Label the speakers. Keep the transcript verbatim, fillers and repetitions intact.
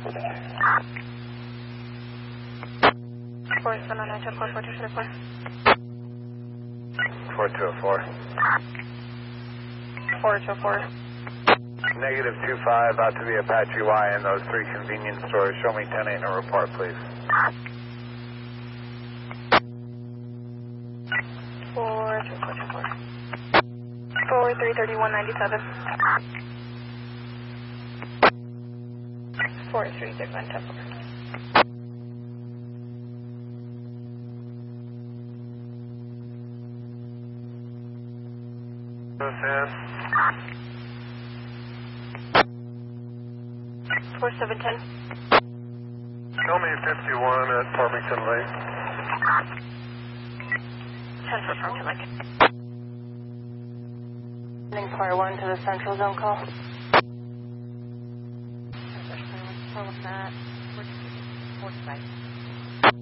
Speaker 1: four seven nine two four four two four.
Speaker 2: four two oh four.
Speaker 1: four two four.
Speaker 2: Negative two five, about to be Apache Y in those three convenience stores. Show me ten eight and a report, please.
Speaker 1: four two four two four. four three thirty one ninety seven. four three six nine ten four. four seven ten.
Speaker 2: Show me fifty-one at Farmington Lake.
Speaker 1: ten for Farmington Lake. Sending Par one to the central zone call. What's that? forty-five.